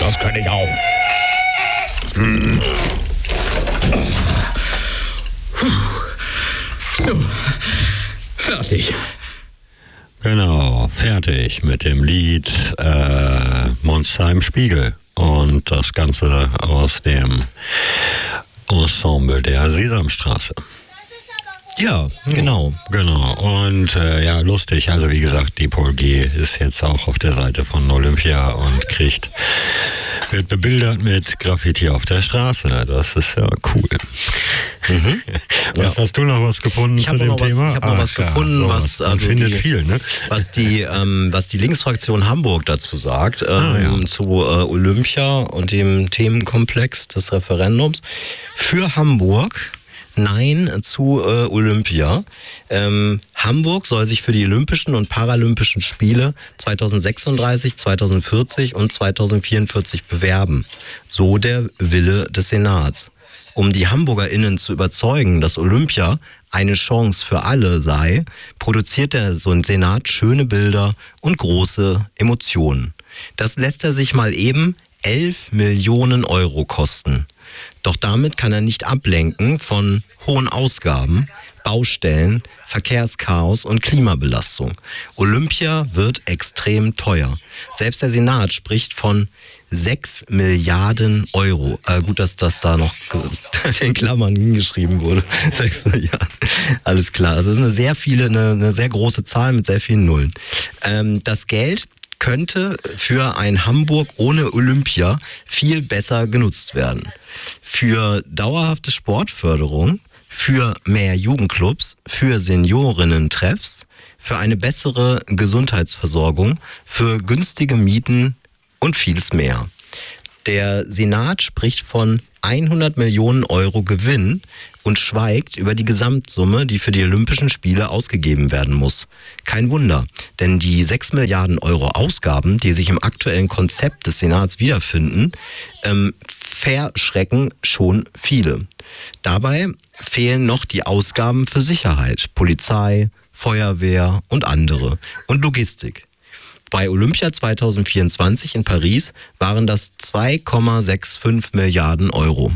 das kann ich auch. So, fertig. Genau, fertig mit dem Lied Monster im Spiegel. Und das Ganze aus dem Ensemble der Sesamstraße. Ja, genau. Genau. Und ja, lustig. Also wie gesagt, die Paul G. ist jetzt auch auf der Seite von Olympia und wird bebildert mit Graffiti auf der Straße. Das ist ja cool. Mhm. Was hast du noch was gefunden zu dem Thema? Ich habe noch was gefunden, was also viel, ne? was die Linksfraktion Hamburg dazu sagt, zu Olympia und dem Themenkomplex des Referendums. Für Hamburg Nein zu Olympia. Hamburg soll sich für die Olympischen und Paralympischen Spiele 2036, 2040 und 2044 bewerben. So der Wille des Senats. Um die HamburgerInnen zu überzeugen, dass Olympia eine Chance für alle sei, produziert der Senat schöne Bilder und große Emotionen. Das lässt er sich mal eben 11 Millionen Euro kosten. Doch damit kann er nicht ablenken von hohen Ausgaben, Baustellen, Verkehrschaos und Klimabelastung. Olympia wird extrem teuer. Selbst der Senat spricht von 6 Milliarden Euro. Gut, dass das da noch in Klammern hingeschrieben wurde. 6 Milliarden. Alles klar. Also es ist eine sehr große Zahl mit sehr vielen Nullen. Das Geld könnte für ein Hamburg ohne Olympia viel besser genutzt werden. Für dauerhafte Sportförderung, für mehr Jugendclubs, für Seniorinnen-Treffs, für eine bessere Gesundheitsversorgung, für günstige Mieten und vieles mehr. Der Senat spricht von 100 Millionen Euro Gewinn und schweigt über die Gesamtsumme, die für die Olympischen Spiele ausgegeben werden muss. Kein Wunder, denn die 6 Milliarden Euro Ausgaben, die sich im aktuellen Konzept des Senats wiederfinden, verschrecken schon viele. Dabei fehlen noch die Ausgaben für Sicherheit, Polizei, Feuerwehr und andere und Logistik. Bei Olympia 2024 in Paris waren das 2,65 Milliarden Euro.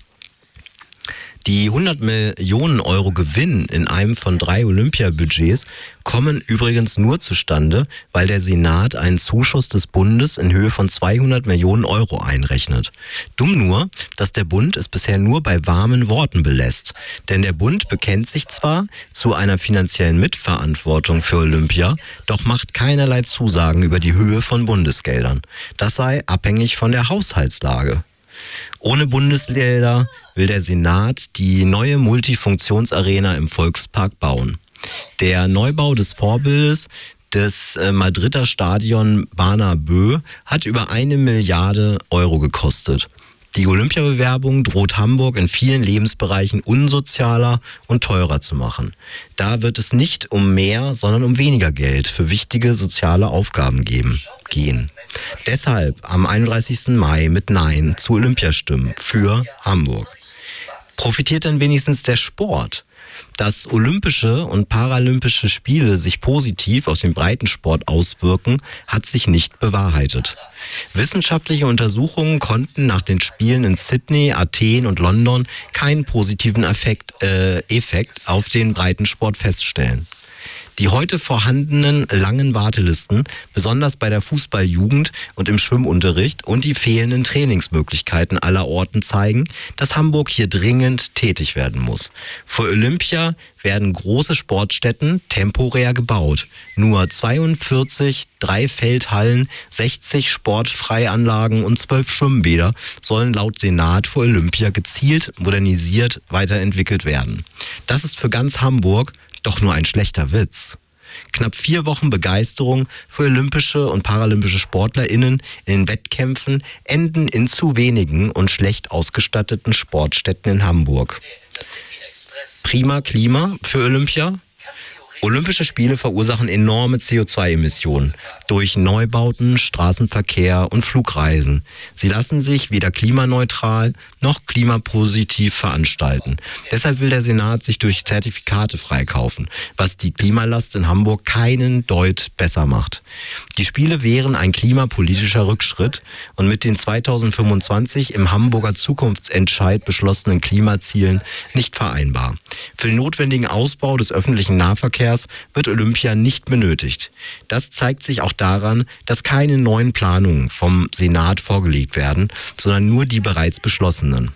Die 100 Millionen Euro Gewinn in einem von 3 Olympiabudgets kommen übrigens nur zustande, weil der Senat einen Zuschuss des Bundes in Höhe von 200 Millionen Euro einrechnet. Dumm nur, dass der Bund es bisher nur bei warmen Worten belässt. Denn der Bund bekennt sich zwar zu einer finanziellen Mitverantwortung für Olympia, doch macht keinerlei Zusagen über die Höhe von Bundesgeldern. Das sei abhängig von der Haushaltslage. Ohne Bundesgelder will der Senat die neue Multifunktionsarena im Volkspark bauen. Der Neubau des Vorbildes des Madrider Stadion Bernabéu hat über 1 Milliarde Euro gekostet. Die Olympiabewerbung droht Hamburg in vielen Lebensbereichen unsozialer und teurer zu machen. Da wird es nicht um mehr, sondern um weniger Geld für wichtige soziale Aufgaben gehen. Deshalb am 31. Mai mit Nein zu Olympia stimmen für Hamburg. Profitiert denn wenigstens der Sport? Dass Olympische und Paralympische Spiele sich positiv auf den Breitensport auswirken, hat sich nicht bewahrheitet. Wissenschaftliche Untersuchungen konnten nach den Spielen in Sydney, Athen und London keinen positiven Effekt auf den Breitensport feststellen. Die heute vorhandenen langen Wartelisten, besonders bei der Fußballjugend und im Schwimmunterricht und die fehlenden Trainingsmöglichkeiten aller Orten zeigen, dass Hamburg hier dringend tätig werden muss. Für Olympia werden große Sportstätten temporär gebaut. Nur 42 Dreifeldhallen, 60 Sportfreianlagen und 12 Schwimmbäder sollen laut Senat für Olympia gezielt modernisiert weiterentwickelt werden. Das ist für ganz Hamburg doch nur ein schlechter Witz. Knapp 4 Wochen Begeisterung für olympische und paralympische SportlerInnen in den Wettkämpfen enden in zu wenigen und schlecht ausgestatteten Sportstätten in Hamburg. Prima Klima für Olympia, Olympische Spiele verursachen enorme CO2-Emissionen durch Neubauten, Straßenverkehr und Flugreisen. Sie lassen sich weder klimaneutral noch klimapositiv veranstalten. Deshalb will der Senat sich durch Zertifikate freikaufen, was die Klimalast in Hamburg keinen Deut besser macht. Die Spiele wären ein klimapolitischer Rückschritt und mit den 2025 im Hamburger Zukunftsentscheid beschlossenen Klimazielen nicht vereinbar. Für den notwendigen Ausbau des öffentlichen Nahverkehrs wird Olympia nicht benötigt. Das zeigt sich auch daran, dass keine neuen Planungen vom Senat vorgelegt werden, sondern nur die bereits beschlossenen.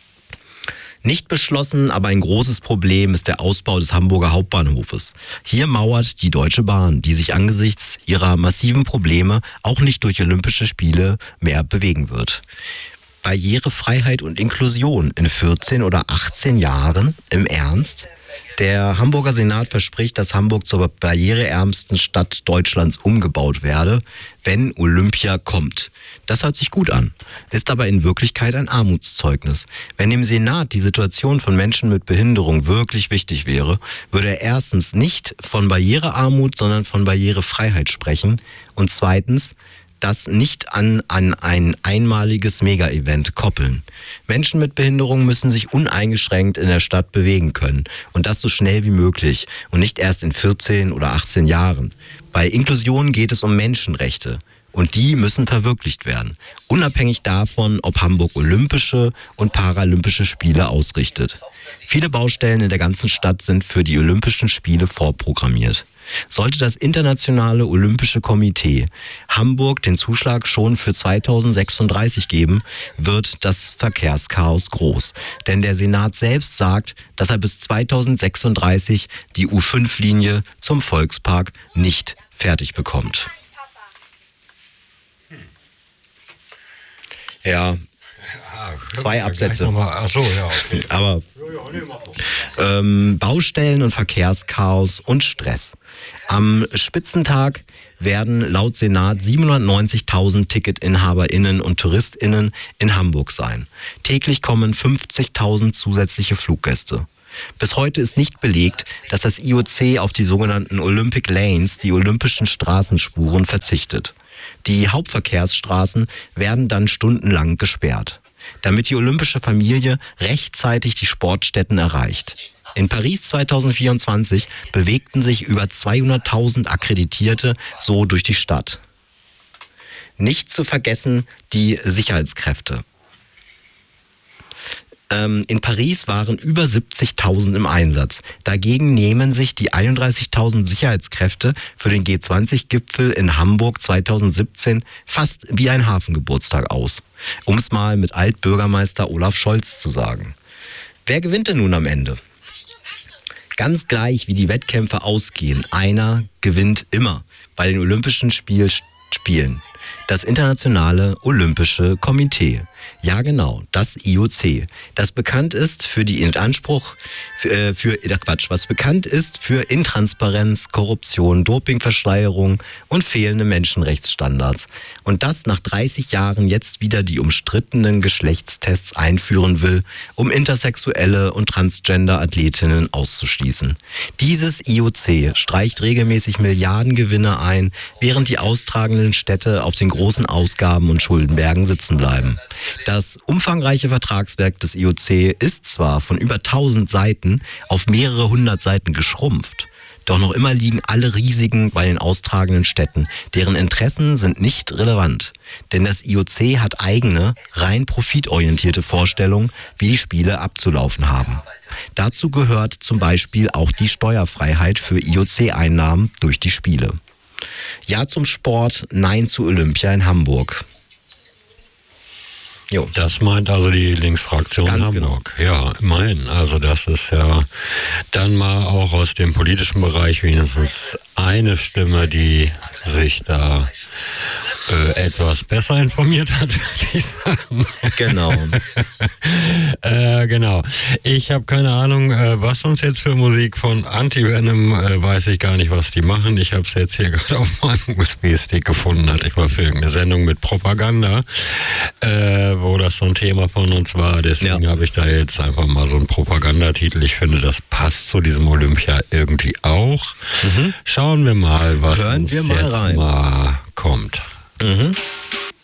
Nicht beschlossen, aber ein großes Problem ist der Ausbau des Hamburger Hauptbahnhofes. Hier mauert die Deutsche Bahn, die sich angesichts ihrer massiven Probleme auch nicht durch Olympische Spiele mehr bewegen wird. Barrierefreiheit und Inklusion in 14 oder 18 Jahren? Im Ernst? Der Hamburger Senat verspricht, dass Hamburg zur barriereärmsten Stadt Deutschlands umgebaut werde, wenn Olympia kommt. Das hört sich gut an, ist aber in Wirklichkeit ein Armutszeugnis. Wenn dem Senat die Situation von Menschen mit Behinderung wirklich wichtig wäre, würde er erstens nicht von Barrierearmut, sondern von Barrierefreiheit sprechen und zweitens das nicht an ein einmaliges Mega-Event koppeln. Menschen mit Behinderung müssen sich uneingeschränkt in der Stadt bewegen können und das so schnell wie möglich und nicht erst in 14 oder 18 Jahren. Bei Inklusion geht es um Menschenrechte und die müssen verwirklicht werden, unabhängig davon, ob Hamburg Olympische und Paralympische Spiele ausrichtet. Viele Baustellen in der ganzen Stadt sind für die Olympischen Spiele vorprogrammiert. Sollte das Internationale Olympische Komitee Hamburg den Zuschlag schon für 2036 geben, wird das Verkehrschaos groß. Denn der Senat selbst sagt, dass er bis 2036 die U5-Linie zum Volkspark nicht fertig bekommt. Ja, 2 Absätze. Ach so, ja, okay. Aber Baustellen und Verkehrschaos und Stress. Am Spitzentag werden laut Senat 790.000 TicketinhaberInnen und TouristInnen in Hamburg sein. Täglich kommen 50.000 zusätzliche Fluggäste. Bis heute ist nicht belegt, dass das IOC auf die sogenannten Olympic Lanes, die olympischen Straßenspuren, verzichtet. Die Hauptverkehrsstraßen werden dann stundenlang gesperrt, damit die olympische Familie rechtzeitig die Sportstätten erreicht. In Paris 2024 bewegten sich über 200.000 Akkreditierte so durch die Stadt. Nicht zu vergessen die Sicherheitskräfte. In Paris waren über 70.000 im Einsatz. Dagegen nehmen sich die 31.000 Sicherheitskräfte für den G20-Gipfel in Hamburg 2017 fast wie ein Hafengeburtstag aus. Um es mal mit Altbürgermeister Olaf Scholz zu sagen. Wer gewinnt denn nun am Ende? Ganz gleich, wie die Wettkämpfe ausgehen, einer gewinnt immer bei den Olympischen Spielen. Das Internationale Olympische Komitee. Ja genau, das IOC. Das bekannt ist für die was bekannt ist für Intransparenz, Korruption, Dopingverschleierung und fehlende Menschenrechtsstandards. Und das nach 30 Jahren jetzt wieder die umstrittenen Geschlechtstests einführen will, um intersexuelle und Transgender-Athletinnen auszuschließen. Dieses IOC streicht regelmäßig Milliardengewinne ein, während die austragenden Städte auf den großen Ausgaben und Schuldenbergen sitzen bleiben. Das umfangreiche Vertragswerk des IOC ist zwar von über 1000 Seiten auf mehrere hundert Seiten geschrumpft, doch noch immer liegen alle Risiken bei den austragenden Städten. Deren Interessen sind nicht relevant, denn das IOC hat eigene, rein profitorientierte Vorstellungen, wie die Spiele abzulaufen haben. Dazu gehört zum Beispiel auch die Steuerfreiheit für IOC-Einnahmen durch die Spiele. Ja zum Sport, nein zu Olympia in Hamburg. Jo. Das meint also die Linksfraktion Ganz Hamburg. Genau. Ja, immerhin. Also das ist ja dann mal auch aus dem politischen Bereich wenigstens eine Stimme, die sich da etwas besser informiert hat, würde ich sagen. Genau. Genau. Ich habe keine Ahnung, was uns jetzt für Musik von Anti-Venom, weiß ich gar nicht, was die machen. Ich habe es jetzt hier gerade auf meinem USB-Stick gefunden, hatte ich mal für irgendeine Sendung mit Propaganda, wo das so ein Thema von uns war. Deswegen habe ich da jetzt einfach mal so einen Propagandatitel. Ich finde, das passt zu diesem Olympia irgendwie auch. Schauen wir mal, was uns jetzt mal kommt.